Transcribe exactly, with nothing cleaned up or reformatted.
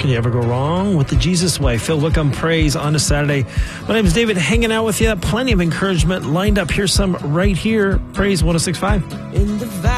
Can you ever go wrong with the Jesus way? Phil Wickham, Praise on a Saturday. My name is David, hanging out with you. Plenty of encouragement lined up. Here's some right here. Praise one oh six point five. In the